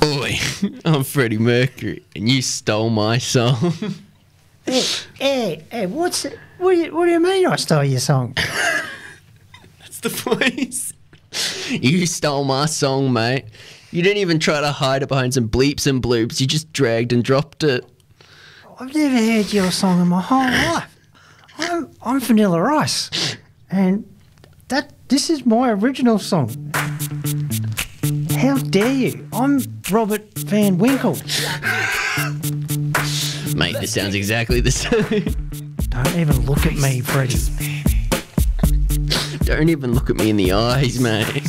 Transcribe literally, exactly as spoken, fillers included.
Oi, I'm Freddie Mercury, and you stole my song. Hey, hey, hey, what's it? What do you, what do you mean I stole your song? That's the voice. You stole my song, mate. You didn't even try to hide it behind some bleeps and bloops. You just dragged and dropped it. I've never heard your song in my whole life. I'm, I'm Vanilla Ice, and that this is my original song. How dare you? I'm Robert Van Winkle. Mate, this sounds exactly the same. Don't even look at me, Freddie. Don't even look at me in the eyes, mate.